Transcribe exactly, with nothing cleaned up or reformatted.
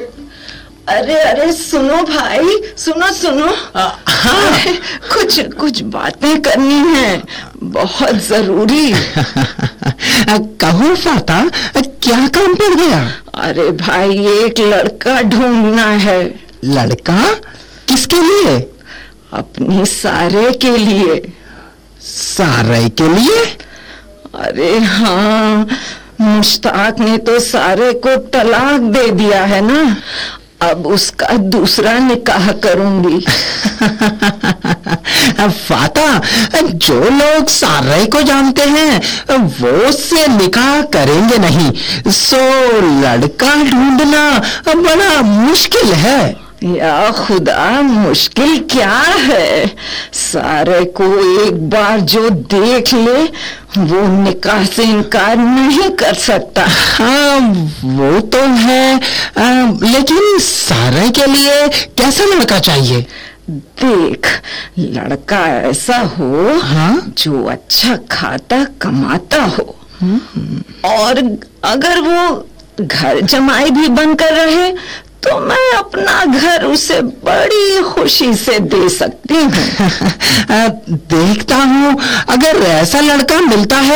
अरे अरे सुनो भाई, सुनो सुनो। हाँ। कुछ कुछ बातें करनी है, बहुत जरूरी। कहो फाता, क्या काम पड़ गया? अरे भाई, एक लड़का ढूंढना है। लड़का? किसके लिए? अपनी सारे के लिए। सारे के लिए? अरे हाँ, मुश्ताक ने तो सारे को तलाक दे दिया है ना, अब उसका दूसरा निकाह करूंगी। फाता, जो लोग सारे को जानते हैं वो उससे निकाह करेंगे नहीं, सो लड़का ढूंढना बड़ा मुश्किल है। या खुदा, मुश्किल क्या है? सारे को एक बार जो देख ले वो निकाह से इनकार नहीं कर सकता। हाँ वो तो है, आ, लेकिन सारे के लिए कैसा लड़का चाहिए? देख, लड़का ऐसा हो, हाँ? जो अच्छा खाता कमाता हो, और अगर वो घर जमाई भी बनकर रहे तो मैं अपना घर उसे बड़ी खुशी से दे सकती हूँ। देखता हूँ, अगर ऐसा लड़का मिलता है